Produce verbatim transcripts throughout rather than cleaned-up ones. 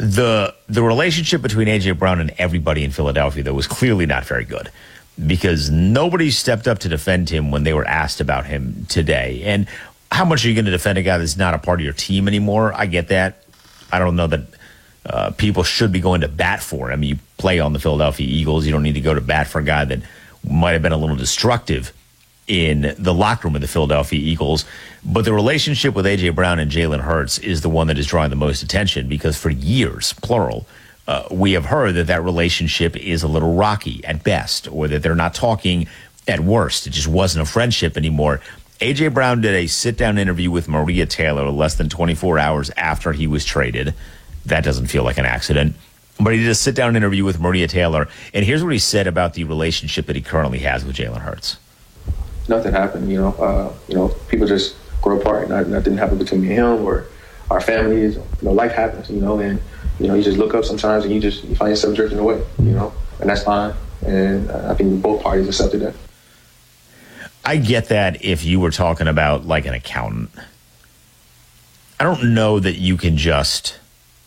The the relationship between A J. Brown and everybody in Philadelphia, though, was clearly not very good because nobody stepped up to defend him when they were asked about him today. And how much are you going to defend a guy that's not a part of your team anymore? I get that. I don't know that uh, people should be going to bat for him. You play on the Philadelphia Eagles. You don't need to go to bat for a guy that might have been a little destructive in the locker room of the Philadelphia Eagles. But the relationship with A J. Brown and Jalen Hurts is the one that is drawing the most attention because for years, plural, uh, we have heard that that relationship is a little rocky at best, or that they're not talking at worst. It just wasn't a friendship anymore. A J. Brown did a sit-down interview with Maria Taylor less than twenty-four hours after he was traded. That doesn't feel like an accident. But he did a sit-down interview with Maria Taylor, and here's what he said about the relationship that he currently has with Jalen Hurts. Nothing happened, you know. Uh, you know, people just grow apart. Not, nothing happened between me and him or our families. You know, life happens, you know, and, you know, you just look up sometimes and you just you find yourself drifting away, you know, and that's fine. And uh, I think both parties accepted that. I get that if you were talking about like an accountant. I don't know that you can just,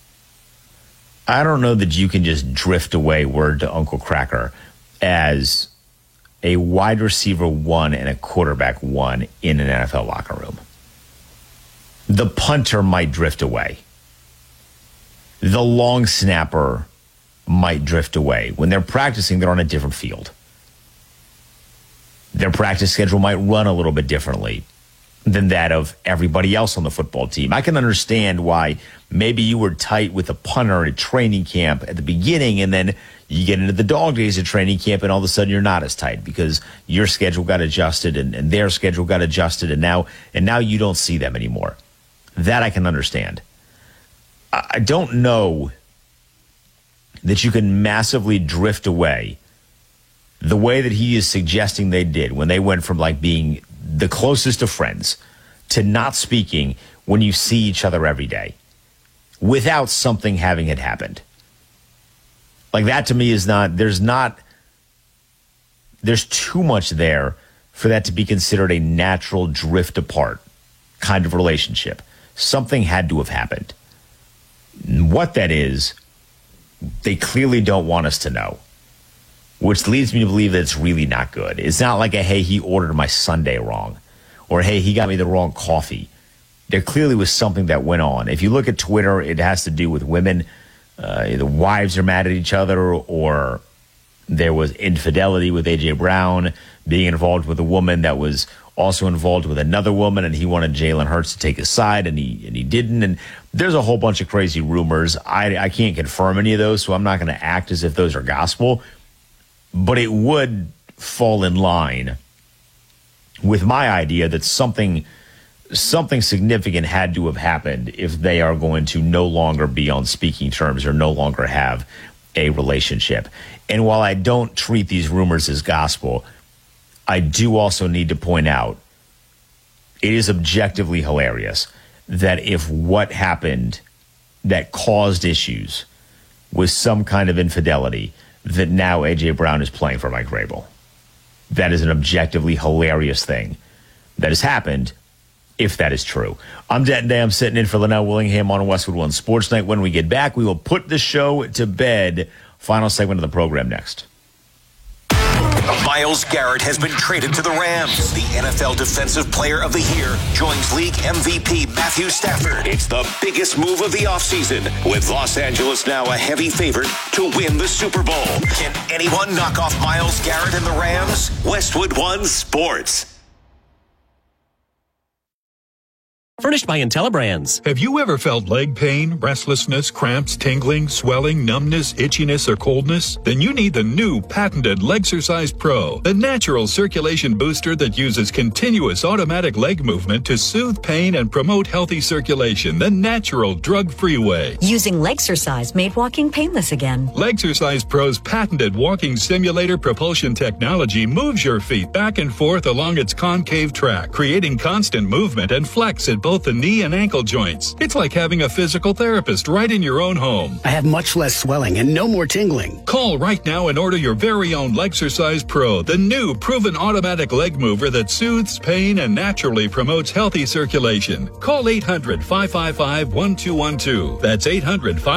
I don't know that you can just drift away, word to Uncle Cracker, as a wide receiver one and a quarterback one in an N F L locker room. The punter might drift away. The long snapper might drift away. When they're practicing, they're on a different field. Their practice schedule might run a little bit differently than that of everybody else on the football team. I can understand why maybe you were tight with a punter at training camp at the beginning, and then you get into the dog days of training camp, and all of a sudden you're not as tight because your schedule got adjusted and, and their schedule got adjusted, and now and now you don't see them anymore. That I can understand. I, I don't know that you can massively drift away the way that he is suggesting they did when they went from like being the closest of friends to not speaking when you see each other every day without something having had happened. Like that to me is not, there's not, there's too much there for that to be considered a natural drift apart kind of relationship. Something had to have happened. What that is, they clearly don't want us to know, which leads me to believe that it's really not good. It's not like a, hey, he ordered my sundae wrong, or hey, he got me the wrong coffee. There clearly was something that went on. If you look at Twitter, it has to do with women. Uh, the wives are mad at each other, or there was infidelity with A J. Brown being involved with a woman that was also involved with another woman, and he wanted Jalen Hurts to take his side, and he and he didn't. And there's a whole bunch of crazy rumors. I, I can't confirm any of those, so I'm not going to act as if those are gospel. But it would fall in line with my idea that something something significant had to have happened if they are going to no longer be on speaking terms or no longer have a relationship. And while I don't treat these rumors as gospel, I do also need to point out it is objectively hilarious that if what happened that caused issues was some kind of infidelity, that now A J. Brown is playing for Mike Vrabel. That is an objectively hilarious thing that has happened, if that is true. I'm Denton Day. I'm sitting in for Linnell Willingham on Westwood One Sports Night. When we get back, we will put the show to bed. Final segment of the program next. Myles Garrett has been traded to the Rams. The N F L Defensive Player of the Year joins league M V P Matthew Stafford. It's the biggest move of the offseason, with Los Angeles now a heavy favorite to win the Super Bowl. Can anyone knock off Myles Garrett and the Rams? Westwood One Sports. Furnished by IntelliBrands. Have you ever felt leg pain, restlessness, cramps, tingling, swelling, numbness, itchiness, or coldness? Then you need the new patented Legsercise Pro, the natural circulation booster that uses continuous automatic leg movement to soothe pain and promote healthy circulation the natural, drug-free way. Using Legsercise made walking painless again. Legsercise Pro's patented walking simulator propulsion technology moves your feet back and forth along its concave track, creating constant movement and flex at both the knee and ankle joints. It's like having a physical therapist right in your own home. I have much less swelling and no more tingling. Call right now and order your very own Legsercise Pro, the new proven automatic leg mover that soothes pain and naturally promotes healthy circulation. Call eight hundred, five five five, one two one two. That's eight hundred, five five five